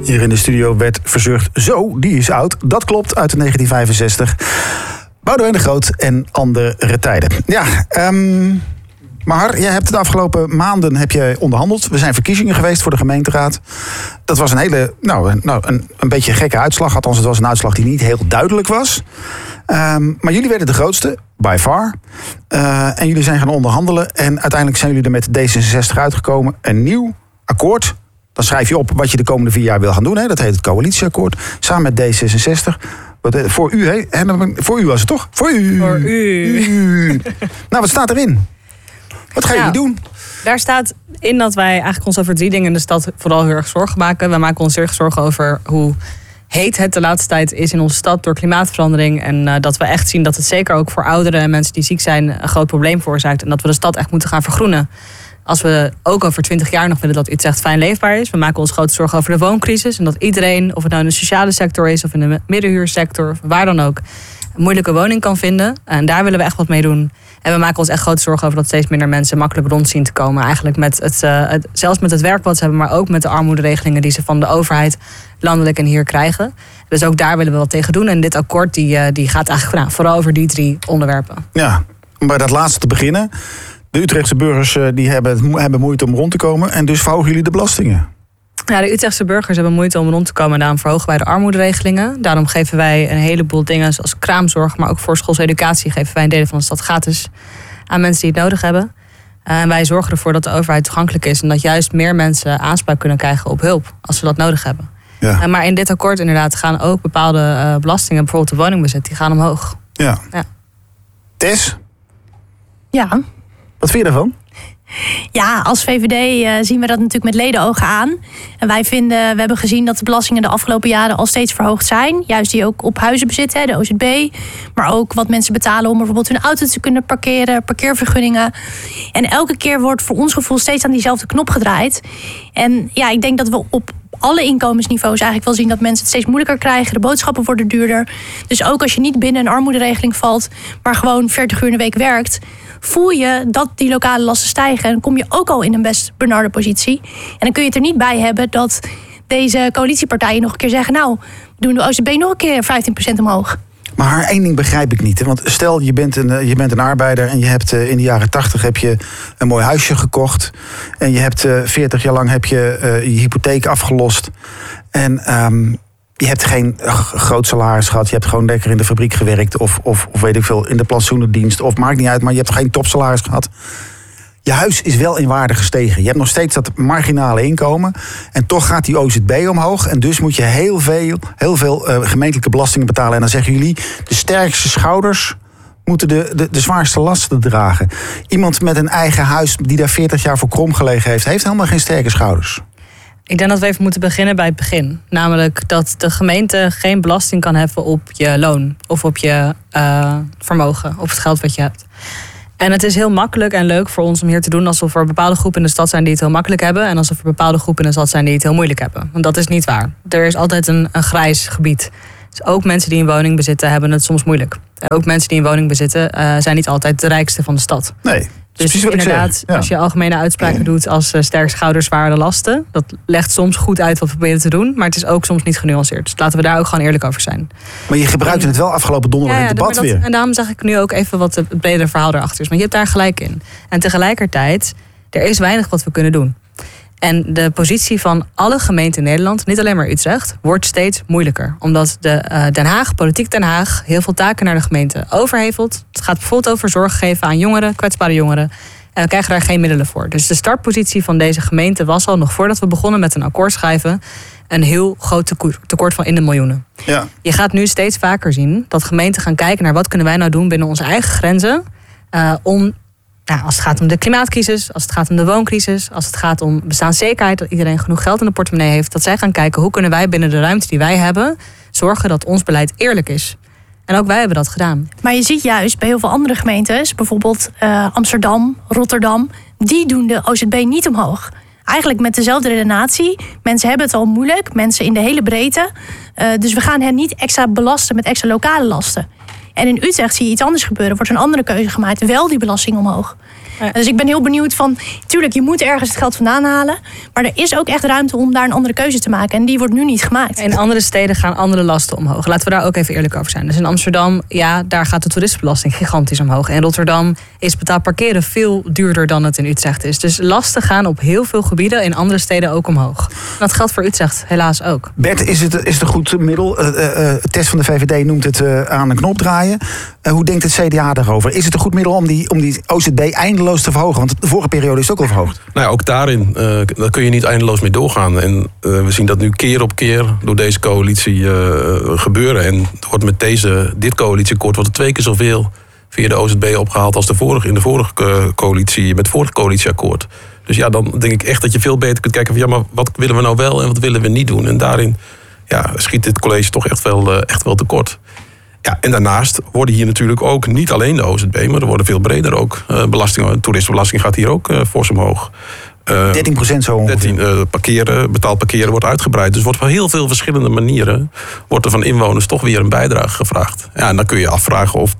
Hier in de studio werd verzorgd. Zo, die is oud. Dat klopt, uit 1965. Boudewijn de Groot en andere tijden. Ja, Mahar, jij hebt de afgelopen maanden onderhandeld. We zijn verkiezingen geweest voor de gemeenteraad. Dat was een hele, een beetje een gekke uitslag. Althans, het was een uitslag die niet heel duidelijk was. Maar jullie werden de grootste, by far. En jullie zijn gaan onderhandelen. En uiteindelijk zijn jullie er met D66 uitgekomen. Een nieuw akkoord. Dan schrijf je op wat je de komende 4 jaar wil gaan doen. Hè? Dat heet het coalitieakkoord. Samen met D66. Voor u, hè? Voor u was het toch? Voor u. Voor u. Nou, wat staat erin? Wat gaan jullie doen? Daar staat in dat wij eigenlijk ons over 3 dingen in de stad vooral heel erg zorgen maken. We maken ons heel erg zorgen over hoe heet het de laatste tijd is in onze stad door klimaatverandering. En dat we echt zien dat het zeker ook voor ouderen en mensen die ziek zijn een groot probleem veroorzaakt. En dat we de stad echt moeten gaan vergroenen. Als we ook over 20 jaar nog willen dat Utrecht fijn leefbaar is. We maken ons grote zorgen over de wooncrisis. En dat iedereen, of het nou in de sociale sector is of in de middenhuursector of waar dan ook, een moeilijke woning kan vinden. En daar willen we echt wat mee doen. En we maken ons echt grote zorgen over dat steeds minder mensen makkelijk rond zien te komen. Eigenlijk met zelfs met het werk wat ze hebben, maar ook met de armoederegelingen die ze van de overheid landelijk en hier krijgen. Dus ook daar willen we wat tegen doen. En dit akkoord die gaat eigenlijk vooral over die 3 onderwerpen. Ja, om bij dat laatste te beginnen. De Utrechtse burgers die hebben moeite om rond te komen. En dus verhogen jullie de belastingen. Ja, de Utrechtse burgers hebben moeite om rond te komen. Daarom verhogen wij de armoederegelingen. Daarom geven wij een heleboel dingen zoals kraamzorg, maar ook voorschoolse educatie geven wij in delen van de stad gratis aan mensen die het nodig hebben. En wij zorgen ervoor dat de overheid toegankelijk is en dat juist meer mensen aanspraak kunnen krijgen op hulp als ze dat nodig hebben. Ja. Maar in dit akkoord inderdaad gaan ook bepaalde belastingen, bijvoorbeeld de woningbezit, die gaan omhoog. Ja. Tess? Ja. Wat vind je daarvan? Ja, als VVD zien we dat natuurlijk met ledenogen aan. En wij vinden, we hebben gezien dat de belastingen de afgelopen jaren al steeds verhoogd zijn. Juist die ook op huizen bezitten, de OZB. Maar ook wat mensen betalen om bijvoorbeeld hun auto te kunnen parkeren, parkeervergunningen. En elke keer wordt voor ons gevoel steeds aan diezelfde knop gedraaid. En ja, ik denk dat we op alle inkomensniveaus eigenlijk wel zien dat mensen het steeds moeilijker krijgen. De boodschappen worden duurder. Dus ook als je niet binnen een armoederegeling valt, maar gewoon 40 uur in de week werkt, voel je dat die lokale lasten stijgen. En dan kom je ook al in een best benarde positie. En dan kun je het er niet bij hebben dat deze coalitiepartijen nog een keer zeggen, nou, we doen de OZB nog een keer 15% omhoog. Maar één ding begrijp ik niet. Hè? Want stel, je bent een arbeider en je hebt in de jaren 80 heb je een mooi huisje gekocht. En je hebt 40 jaar lang je hypotheek afgelost. En je hebt geen groot salaris gehad. Je hebt gewoon lekker in de fabriek gewerkt. Of weet ik veel, in de plantsoenendienst. Of maakt niet uit, maar je hebt geen topsalaris gehad. Je huis is wel in waarde gestegen. Je hebt nog steeds dat marginale inkomen. En toch gaat die OZB omhoog. En dus moet je heel veel gemeentelijke belastingen betalen. En dan zeggen jullie, de sterkste schouders moeten de zwaarste lasten dragen. Iemand met een eigen huis die daar 40 jaar voor krom gelegen heeft helemaal geen sterke schouders. Ik denk dat we even moeten beginnen bij het begin. Namelijk dat de gemeente geen belasting kan heffen op je loon. Of op je vermogen, op het geld wat je hebt. En het is heel makkelijk en leuk voor ons om hier te doen alsof er bepaalde groepen in de stad zijn die het heel makkelijk hebben. En alsof er bepaalde groepen in de stad zijn die het heel moeilijk hebben. Want dat is niet waar. Er is altijd een grijs gebied. Dus ook mensen die een woning bezitten hebben het soms moeilijk. Ook mensen die een woning bezitten zijn niet altijd de rijkste van de stad. Nee. Dus inderdaad, als je algemene uitspraken doet als sterk schouders, zware lasten, dat legt soms goed uit wat we proberen te doen, maar het is ook soms niet genuanceerd. Dus laten we daar ook gewoon eerlijk over zijn. Maar je gebruikte het wel afgelopen donderdag in het debat weer. En daarom zeg ik nu ook even wat het bredere verhaal erachter is. Maar je hebt daar gelijk in. En tegelijkertijd, er is weinig wat we kunnen doen. En de positie van alle gemeenten in Nederland, niet alleen maar Utrecht, wordt steeds moeilijker. Omdat politiek Den Haag, heel veel taken naar de gemeente overhevelt. Het gaat bijvoorbeeld over zorg geven aan jongeren, kwetsbare jongeren. En we krijgen daar geen middelen voor. Dus de startpositie van deze gemeente was al nog voordat we begonnen met een akkoord schrijven een heel groot tekort van in de miljoenen. Ja. Je gaat nu steeds vaker zien dat gemeenten gaan kijken naar wat kunnen wij nou doen binnen onze eigen grenzen om. Nou, als het gaat om de klimaatcrisis, als het gaat om de wooncrisis, als het gaat om bestaanszekerheid, dat iedereen genoeg geld in de portemonnee heeft, dat zij gaan kijken hoe kunnen wij binnen de ruimte die wij hebben zorgen dat ons beleid eerlijk is. En ook wij hebben dat gedaan. Maar je ziet juist bij heel veel andere gemeentes, bijvoorbeeld Amsterdam, Rotterdam, die doen de OZB niet omhoog. Eigenlijk met dezelfde redenatie. Mensen hebben het al moeilijk, mensen in de hele breedte. Dus we gaan hen niet extra belasten met extra lokale lasten. En in Utrecht zie je iets anders gebeuren. Wordt een andere keuze gemaakt. Wel die belasting omhoog. Ja. Dus ik ben heel benieuwd van... Tuurlijk, je moet ergens het geld vandaan halen. Maar er is ook echt ruimte om daar een andere keuze te maken. En die wordt nu niet gemaakt. In andere steden gaan andere lasten omhoog. Laten we daar ook even eerlijk over zijn. Dus in Amsterdam, daar gaat de toeristenbelasting gigantisch omhoog. In Rotterdam is betaald parkeren veel duurder dan het in Utrecht is. Dus lasten gaan op heel veel gebieden in andere steden ook omhoog. En dat geldt voor Utrecht helaas ook. Bert, is het een goed middel? Test van de VVD noemt het aan een knop draaien. Hoe denkt het CDA daarover? Is het een goed middel om die OZB eindeloos te verhogen? Want de vorige periode is het ook al verhoogd. Nou ja, ook daarin daar kun je niet eindeloos mee doorgaan. En we zien dat nu keer op keer door deze coalitie gebeuren. En wordt met dit coalitieakkoord wordt er 2 keer zoveel via de OZB opgehaald als in de vorige coalitie, met het vorige coalitieakkoord. Dus ja, dan denk ik echt dat je veel beter kunt kijken van maar wat willen we nou wel en wat willen we niet doen. En daarin schiet dit college toch echt wel tekort. Ja, en daarnaast worden hier natuurlijk ook niet alleen de OZB, maar er worden veel breder ook belastingen. Toeristenbelasting gaat hier ook fors omhoog. 13% zo ongeveer. Betaald parkeren wordt uitgebreid. Dus wordt op heel veel verschillende manieren wordt er van inwoners toch weer een bijdrage gevraagd. Ja, en dan kun je afvragen of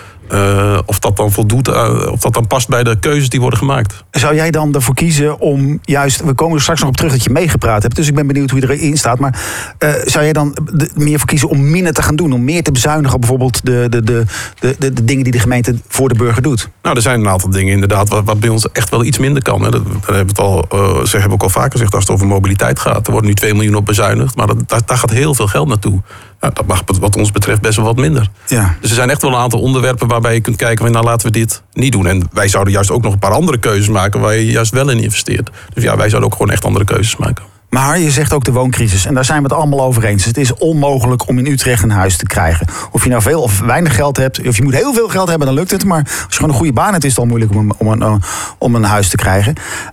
dat dan voldoet, of dat dan past bij de keuzes die worden gemaakt. Zou jij dan ervoor kiezen om juist, we komen er straks nog op terug dat je meegepraat hebt, dus ik ben benieuwd hoe je erin staat, maar zou jij dan meer voor kiezen om minder te gaan doen, om meer te bezuinigen op bijvoorbeeld de dingen die de gemeente voor de burger doet? Nou, er zijn een aantal dingen inderdaad wat bij ons echt wel iets minder kan. Hè. Daar hebben we ook al vaker gezegd als het over mobiliteit gaat. Er wordt nu 2 miljoen op bezuinigd, maar daar gaat heel veel geld naartoe. Nou, dat mag wat ons betreft best wel wat minder. Ja. Dus er zijn echt wel een aantal onderwerpen waarbij je kunt kijken van laten we dit niet doen. En wij zouden juist ook nog een paar andere keuzes maken waar je juist wel in investeert. Dus ja, wij zouden ook gewoon echt andere keuzes maken. Maar je zegt ook de wooncrisis. En daar zijn we het allemaal over eens. Het is onmogelijk om in Utrecht een huis te krijgen. Of je nou veel of weinig geld hebt. Of je moet heel veel geld hebben, dan lukt het. Maar als je gewoon een goede baan hebt, is het al moeilijk om een huis te krijgen.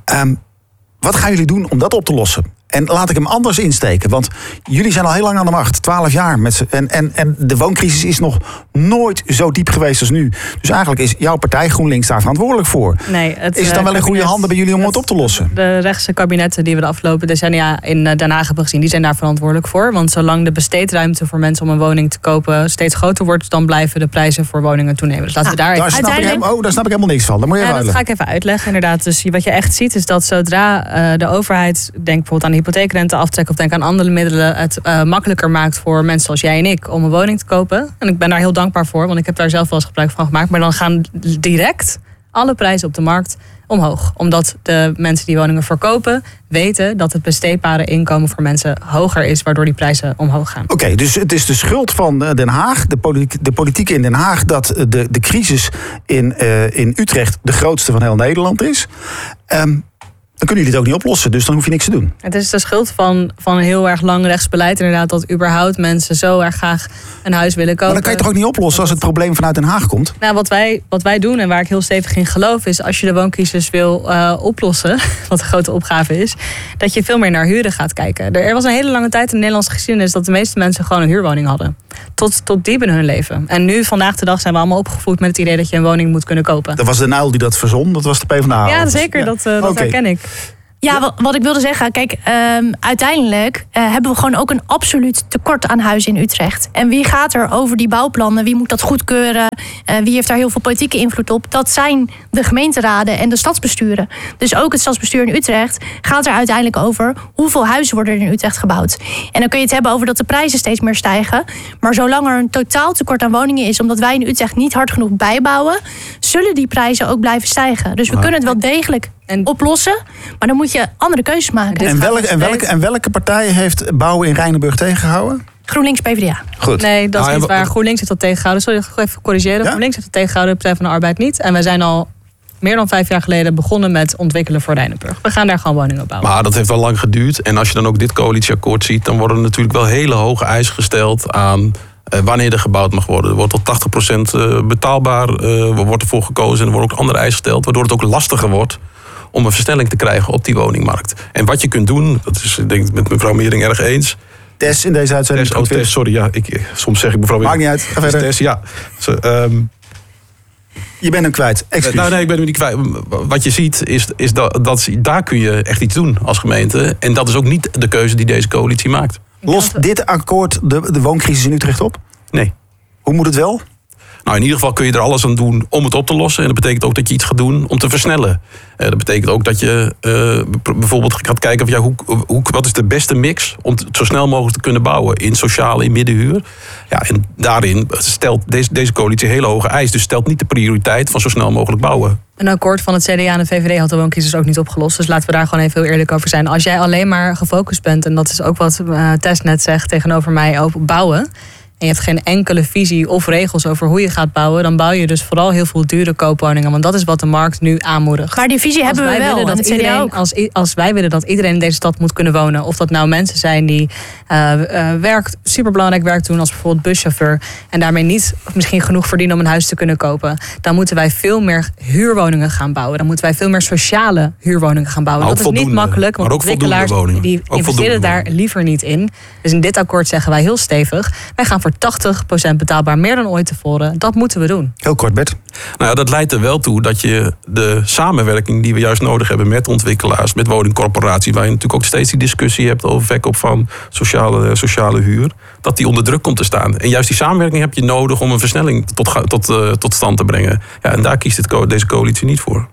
Wat gaan jullie doen om dat op te lossen? En laat ik hem anders insteken. Want jullie zijn al heel lang aan de macht. 12 jaar. En de wooncrisis is nog nooit zo diep geweest als nu. Dus eigenlijk is jouw partij GroenLinks daar verantwoordelijk voor. Nee, is het dan wel in goede handen bij jullie om het op te lossen? De rechtse kabinetten die we de afgelopen decennia in Den Haag hebben gezien, die zijn daar verantwoordelijk voor. Want zolang de besteedruimte voor mensen om een woning te kopen steeds groter wordt, dan blijven de prijzen voor woningen toenemen. Dus laten we daar snap ik helemaal niks van. Dat moet je dat ga ik even uitleggen, inderdaad. Dus wat je echt ziet is dat zodra de overheid, denk bijvoorbeeld aan de hypotheekrente aftrek of denk aan andere middelen, het makkelijker maakt voor mensen zoals jij en ik om een woning te kopen. En ik ben daar heel dankbaar voor, want ik heb daar zelf wel eens gebruik van gemaakt. Maar dan gaan direct alle prijzen op de markt omhoog. Omdat de mensen die woningen verkopen weten dat het besteedbare inkomen voor mensen hoger is, waardoor die prijzen omhoog gaan. Oké, dus het is de schuld van Den Haag, de politiek in Den Haag, dat de crisis in Utrecht de grootste van heel Nederland is. Dan kunnen jullie het ook niet oplossen, dus dan hoef je niks te doen. Het is de schuld van een heel erg lang rechtsbeleid inderdaad, dat überhaupt mensen zo erg graag een huis willen kopen. Maar dan kan je toch ook niet oplossen als het probleem vanuit Den Haag komt? Nou, wat wij doen en waar ik heel stevig in geloof is, als je de wooncrisis wil oplossen, wat een grote opgave is, dat je veel meer naar huren gaat kijken. Er was een hele lange tijd in de Nederlandse geschiedenis dat de meeste mensen gewoon een huurwoning hadden. Tot diep in hun leven. En nu, vandaag de dag, zijn we allemaal opgevoed met het idee dat je een woning moet kunnen kopen. Dat was de Nuil die dat verzon, dat was de PvdA. Ja, zeker, dat herken ik. Ja, wat ik wilde zeggen, kijk, uiteindelijk hebben we gewoon ook een absoluut tekort aan huizen in Utrecht. En wie gaat er over die bouwplannen? Wie moet dat goedkeuren? Wie heeft daar heel veel politieke invloed op? Dat zijn de gemeenteraden en de stadsbesturen. Dus ook het stadsbestuur in Utrecht gaat er uiteindelijk over hoeveel huizen worden er in Utrecht gebouwd. En dan kun je het hebben over dat de prijzen steeds meer stijgen. Maar zolang er een totaal tekort aan woningen is, omdat wij in Utrecht niet hard genoeg bijbouwen, zullen die prijzen ook blijven stijgen. Dus we kunnen het wel degelijk oplossen, maar dan moet je andere keuzes maken. En welke partij heeft bouwen in Rijnenburg tegengehouden? GroenLinks, PvdA. Goed. Nee, dat is niet waar. GroenLinks heeft dat tegengehouden. Sorry, ik ga even corrigeren. Ja? GroenLinks heeft dat tegengehouden, de Partij van de Arbeid niet. En wij zijn al meer dan 5 jaar geleden begonnen met ontwikkelen voor Rijnenburg. We gaan daar gewoon woningen op bouwen. Maar dat heeft wel lang geduurd. En als je dan ook dit coalitieakkoord ziet, dan worden er natuurlijk wel hele hoge eisen gesteld aan wanneer er gebouwd mag worden. Er wordt tot 80% betaalbaar, wordt ervoor gekozen en er worden ook andere eisen gesteld, waardoor het ook lastiger wordt om een versnelling te krijgen op die woningmarkt. En wat je kunt doen, dat is denk ik met mevrouw Meering erg eens. Tess in deze uitzending. Tess, sorry, ja, soms zeg ik mevrouw Meering. Maakt niet uit, Tess, ja. Je bent hem kwijt, excuus. Nee, ik ben hem niet kwijt. Wat je ziet is dat daar kun je echt iets doen als gemeente. En dat is ook niet de keuze die deze coalitie maakt. Lost dit akkoord de wooncrisis in Utrecht op? Nee. Hoe moet het wel? Nou, in ieder geval kun je er alles aan doen om het op te lossen. En dat betekent ook dat je iets gaat doen om te versnellen. Dat betekent ook dat je bijvoorbeeld gaat kijken van wat is de beste mix om zo snel mogelijk te kunnen bouwen in sociale, in middenhuur. Ja, en daarin stelt deze coalitie hele hoge eisen. Dus stelt niet de prioriteit van zo snel mogelijk bouwen. Een akkoord van het CDA en de VVD had de woonkiezers ook niet opgelost. Dus laten we daar gewoon even heel eerlijk over zijn. Als jij alleen maar gefocust bent, en dat is ook wat Tess net zegt tegenover mij, over bouwen. En je hebt geen enkele visie of regels over hoe je gaat bouwen, dan bouw je dus vooral heel veel dure koopwoningen. Want dat is wat de markt nu aanmoedigt. Maar die visie hebben we wel. Dat iedereen, ook. Als wij willen dat iedereen in deze stad moet kunnen wonen, of dat nou mensen zijn die superbelangrijk werk doen, als bijvoorbeeld buschauffeur, en daarmee niet misschien genoeg verdienen om een huis te kunnen kopen, dan moeten wij veel meer huurwoningen gaan bouwen. Dan moeten wij veel meer sociale huurwoningen gaan bouwen. Dat is niet makkelijk, want ontwikkelaars die investeren daar liever niet in. Dus in dit akkoord zeggen wij heel stevig, wij gaan voor 80% betaalbaar, meer dan ooit tevoren. Dat moeten we doen. Heel kort, Bert. Nou ja, dat leidt er wel toe dat je de samenwerking die we juist nodig hebben met ontwikkelaars, met woningcorporaties, waar je natuurlijk ook steeds die discussie hebt over verkoop van sociale huur, dat die onder druk komt te staan. En juist die samenwerking heb je nodig om een versnelling tot stand te brengen. Ja, en daar kiest deze coalitie niet voor.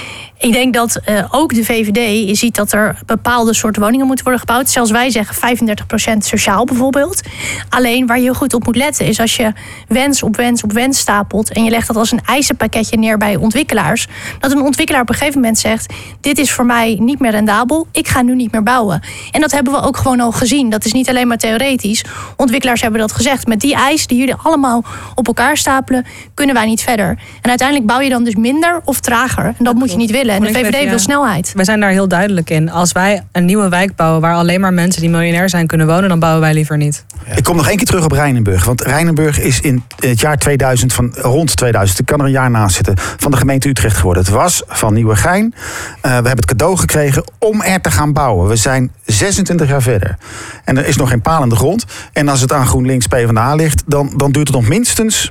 Ik denk dat ook de VVD ziet dat er bepaalde soorten woningen moeten worden gebouwd. Zelfs wij zeggen 35% sociaal bijvoorbeeld. Alleen waar je heel goed op moet letten is als je wens op wens op wens stapelt en je legt dat als een eisenpakketje neer bij ontwikkelaars, dat een ontwikkelaar op een gegeven moment zegt, dit is voor mij niet meer rendabel, ik ga nu niet meer bouwen. En dat hebben we ook gewoon al gezien. Dat is niet alleen maar theoretisch. Ontwikkelaars hebben dat gezegd. Met die eisen die jullie allemaal op elkaar stapelen, kunnen wij niet verder. En uiteindelijk bouw je dan dus minder of trager. En dat moet je niet willen. En de VVD wil snelheid. Wij zijn daar heel duidelijk in. Als wij een nieuwe wijk bouwen waar alleen maar mensen die miljonair zijn kunnen wonen, dan bouwen wij liever niet. Ik kom nog één keer terug op Rijnenburg. Want Rijnenburg is in het jaar 2000, rond 2000, ik kan er een jaar naast zitten, van de gemeente Utrecht geworden. Het was van Nieuwegein. We hebben het cadeau gekregen om er te gaan bouwen. We zijn 26 jaar verder. En er is nog geen paal in de grond. En als het aan GroenLinks PvdA ligt, dan duurt het nog minstens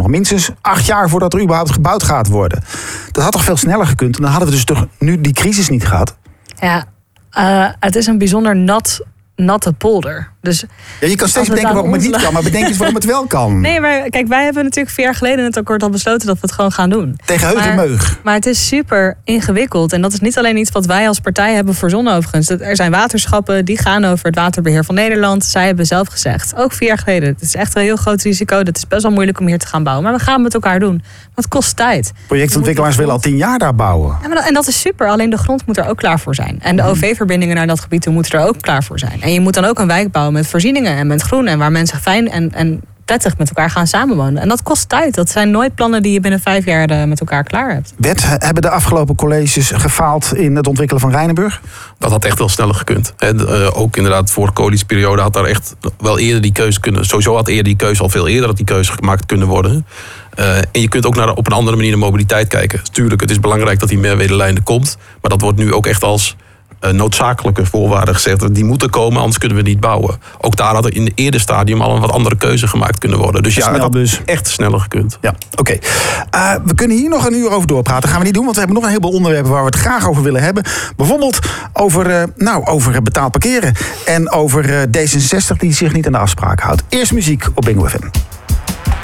8 jaar voordat er überhaupt gebouwd gaat worden. Dat had toch veel sneller gekund? En dan hadden we dus toch nu die crisis niet gehad? Ja, het is een bijzonder natte polder. Dus ja, je kan steeds bedenken waarom het niet kan, maar bedenk eens waarom het wel kan. Nee, maar kijk, wij hebben natuurlijk 4 jaar geleden in het akkoord al besloten dat we het gewoon gaan doen. Tegen heug en meug. Maar het is super ingewikkeld. En dat is niet alleen iets wat wij als partij hebben verzonnen overigens. Er zijn waterschappen die gaan over het waterbeheer van Nederland. Zij hebben zelf gezegd, ook 4 jaar geleden, het is echt een heel groot risico. Het is best wel moeilijk om hier te gaan bouwen. Maar we gaan het met elkaar doen. Maar het kost tijd. Projectontwikkelaars willen al 10 jaar daar bouwen. Ja, en dat is super. Alleen de grond moet er ook klaar voor zijn. En de OV-verbindingen naar dat gebied toe moeten er ook klaar voor zijn. En je moet dan ook een wijk bouwen met voorzieningen en met groen. En waar mensen fijn en prettig met elkaar gaan samenwonen. En dat kost tijd. Dat zijn nooit plannen die je binnen 5 jaar met elkaar klaar hebt. Bert, hebben de afgelopen colleges gefaald in het ontwikkelen van Rijnenburg? Dat had echt wel sneller gekund. Ook inderdaad, voor de coalitieperiode had daar echt wel eerder die keuze kunnen. Sowieso had eerder die keuze, al veel eerder had die keuze gemaakt kunnen worden. En je kunt ook op een andere manier naar mobiliteit kijken. Tuurlijk, het is belangrijk dat die meerwedelijn er komt. Maar dat wordt nu ook echt als noodzakelijke voorwaarden gezegd. Die moeten komen, anders kunnen we niet bouwen. Ook daar had er in het eerder stadium al een wat andere keuze gemaakt kunnen worden. Dus ja, het had dus echt sneller gekund. Ja, oké. We kunnen hier nog een uur over doorpraten. Dat gaan we niet doen, want we hebben nog een heleboel onderwerpen waar we het graag over willen hebben. Bijvoorbeeld over betaald parkeren. En over D66 die zich niet aan de afspraak houdt. Eerst muziek op Bingo FM.